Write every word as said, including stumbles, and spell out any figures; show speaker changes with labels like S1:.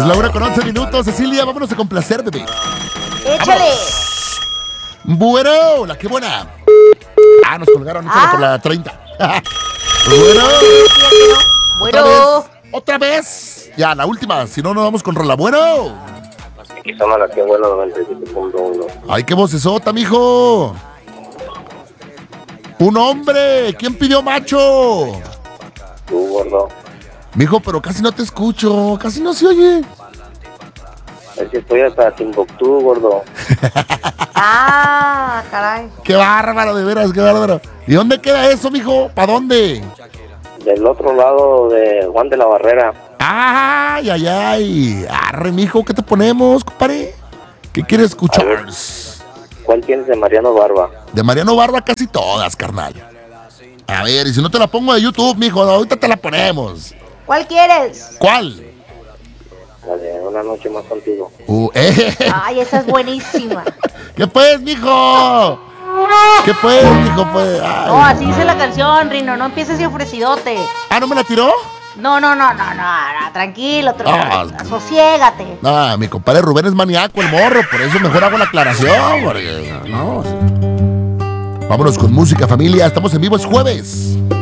S1: la una con once minutos. Cecilia, vámonos a complacer, bebé.
S2: Échale.
S1: Bueno, la que buena. Ah, nos colgaron
S2: Ah.
S1: por la treinta. Bueno.
S2: Bueno.
S1: Otra vez. Otra vez. Ya, la última. Si no, nos vamos con rola. Bueno.
S3: Aquí somos la que bueno noventa y siete punto uno.
S1: Ay, qué vocesota, mijo. Un hombre. ¿Quién pidió macho?
S3: Tú, gordo.
S1: Mijo, pero casi no te escucho. Casi no se oye.
S3: Es que estoy hasta Timbuktu, gordo.
S2: Ah, caray.
S1: Qué bárbaro, de veras, qué bárbaro. ¿Y dónde queda eso, mijo? ¿Para dónde?
S3: Del otro lado de Juan de la Barrera.
S1: Ay, ay, ay. Arre, mijo, ¿qué te ponemos, compadre? ¿Qué quieres escuchar?
S3: A ver. ¿Cuál tienes de Mariano Barba?
S1: De Mariano Barba casi todas, carnal. A ver, y si no te la pongo de YouTube, mijo, ahorita te la ponemos.
S2: ¿Cuál quieres?
S1: ¿Cuál?
S3: La de Una Noche Más Contigo.
S1: Uh, eh.
S2: Ay, esa es buenísima.
S1: ¿Qué pues, mijo? ¿Qué pues, mijo? Pues, ay.
S2: No, así dice la canción, Rino. No empieces de ofrecidota.
S1: Ah, ¿no me la tiró?
S2: No, no, no, no, no, no, tranquilo, tra-
S1: Ah.
S2: asosiégate.
S1: Ah, mi compadre Rubén es maníaco, el morro, por eso mejor hago la aclaración, porque, no. Vámonos con música, familia, estamos en vivo, es jueves.